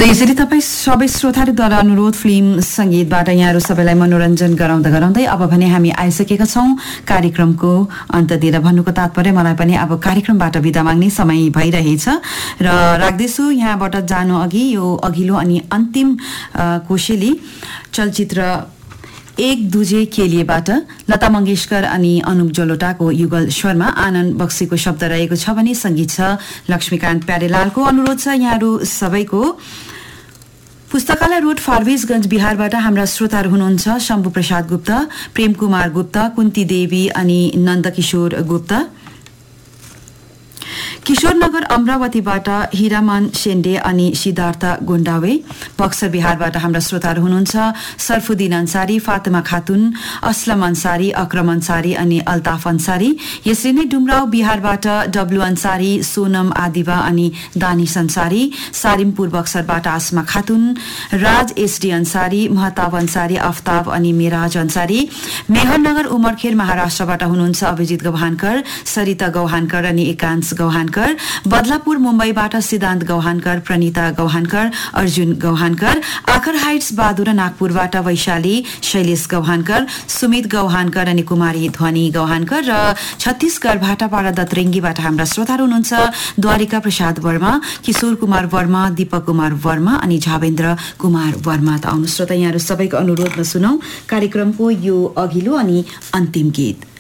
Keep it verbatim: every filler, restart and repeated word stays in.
त यसरी तपाईँ सबै श्रोताहरूद्वारा अनुरोध फिल्म सङ्गीतबाट यहाँहरू सबैलाई मनोरञ्जन गराउँदा गराउँदै अब भने हामी आइसकेका छौँ कार्यक्रमको अन्त्यतिर। भन्नुको तात्पर्य मलाई पनि अब कार्यक्रमबाट बिदा माग्ने समय भइरहेछ र राख्दैछु। यहाँबाट जानु अघि यो अघिल्लो अनि अन्तिम कोसेली चलचित्र एक दुजे के लिएबाट लता मंगेशकर अनि अनुप जलोटाको युगल स्वरमा आनन्द बक्सीको शब्द रहेको छ भने संगीत छ लक्ष्मीकान्त प्यारेलालको। अनुरोध छ यहाँहरू सबैको पुस्तकालय रोड फारबिसगंज बिहारबाट हाम्रा श्रोताहरू हुनुहुन्छ शम्भु प्रसाद गुप्त, प्रेम कुमार गुप्त, कुन्ती देवी अनि नन्दकिशोर गुप्त। किशोरनगर अमरावतीबाट हिरामान सेन्डे अनि सिद्धार्थ गोन्डावे। बक्सर बिहारबाट हाम्रा श्रोताहरू हुनुहुन्छ सर्फुद्दिन अन्सारी, फातिमा खातुन, असलम अन्सारी, अक्रम अन्सारी अनि अल्ताफ अन्सारी। यसरी नै डुमराव बिहारबाट डब्लु अन्सारी, सोनम आदिवा अनि दानिश अन्सारी। सारिमपुर बक्सरबाट आसमा खातुन, राज एसडी अन्सारी, महताब अन्सारी, आफ्ताब अनि मेराज अन्सारी। मेहरनगर उमरखेर महाराष्ट्रबाट हुनुहुन्छ अभिजित गौहानकर, सरिता गौहानकर अनि एकांश गौहानकर। बदलापुर मुम्बईबाट सिद्धान्त गौहानकर, प्रणिता गौहानकर, अर्जुन गौहानकर। आखर हाइट्स बादुरा नागपुरबाट वैशाली, शैलेश गौहानकर, सुमित गौहानकर अनि कुमारी ध्वनि गौहानकर। र छत्तीसगढ़ भाटापाडा दतरेङ्गीबाट हाम्रा श्रोताहरू हुनुहुन्छ द्वारिका प्रसाद वर्मा, किशोर कुमार वर्मा, दीपक कुमार वर्मा अनि झावेन्द्र कुमार वर्मा। त आउनु श्रोता यहाँहरू सबैको अनुरोधमा सुनौ कार्यक्रमको यो अघिल्लो अनि अन्तिम गीत।